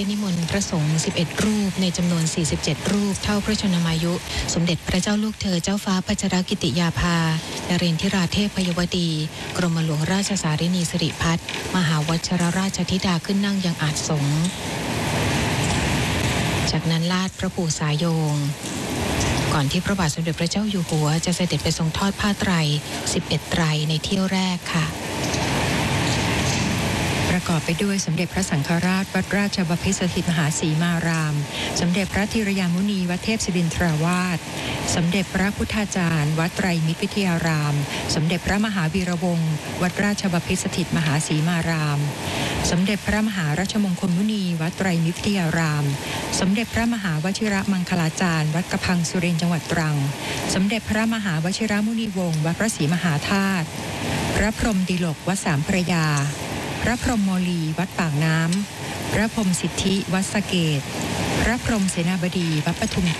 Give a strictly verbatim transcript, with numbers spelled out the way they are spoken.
ได้นิมนต์พระสงฆ์สิบเอ็ดรูปในจำนวนสี่สิบเจ็ดรูปเท่าพระชนมายุสมเด็จพระเจ้าลูกเธอเจ้าฟ้าพัชรกิติยาภานเรนทิราเทพยวดีกรมหลวงราชสารินีสิริพัฒน์มหาวชิรราชธิดาขึ้นนั่งยังอาสสงฆ์จากนั้นลาดพระปู่สายโยงก่อนที่พระบาทสมเด็จพระเจ้าอยู่หัวจะเสด็จไปทรงทอดผ้าไตรสิบเอ็ดไตรในเที่ยวแรกค่ะประกอบไปด้วยสมเด็จพระสังฆราชวัดราชบพิตรสถิตมหาสีมารามสมเด็จพระธีรยามุนีวัดเทพศิรินทราวาสสมเด็จพระพุทธาจารย์วัดไตรมิตรวิทยารามสมเด็จพระมหาวีระวงศ์วัดราชบพิตรสถิตมหาสีมารามสมเด็จพระมหาราชมงคลมุนีวัดไตรมิตรวิทยารามสมเด็จพระมหาวชิระมังคลาจารย์วัดกระพังสุรินทร์จังหวัดตรังสมเด็จพระมหาวชิระมุนีวงศ์วัดพระศรีมหาธาตุพระพรหมดิลกวัดสามพระยาพระพรหมโมลีวัดปากน้ำพระพรหมสิทธิวัดสะเกษพระพรหมเสนาบดีวัดปทุม